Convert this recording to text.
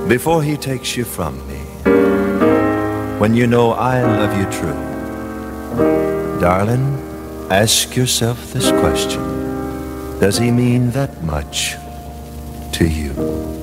before he takes you from me, when you know I love you true, darling, ask yourself this question: does he mean that much to you?